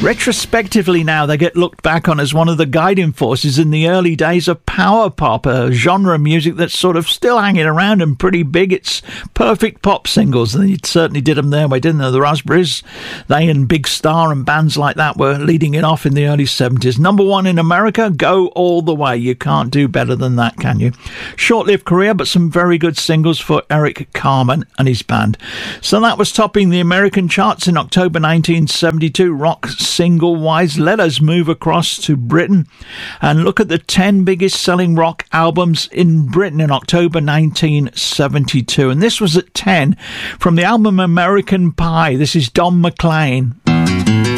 Retrospectively now, they get looked back on as one of the guiding forces in the early days of power pop, a genre of music that's sort of still hanging around and pretty big. It's perfect pop singles. They certainly did them their way, didn't they? The Raspberries, they and Big Star and bands like that were leading it off in the early 70s. Number one in America, Go All The Way. You can't do better than that, can you? Short-lived career, but some very good singles for Eric Carmen and his band. So that was topping the American charts in October 1972, rock single-wise. Let us move across to Britain and look at the 10 biggest selling rock albums in Britain in October 1972. And this was at 10 from the album American Pie. This is Don McLean.